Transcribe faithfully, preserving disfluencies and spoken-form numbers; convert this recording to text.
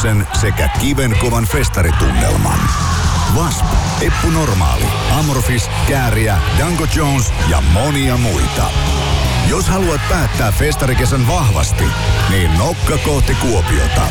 fiiliksen sekä kivenkovan festaritunnelman. W A S P, Eppu Normaali, Amorphis, Kääriä, Danko Jones ja monia muita. Jos haluat päättää festarikesän vahvasti, niin nokka kohti Kuopiota.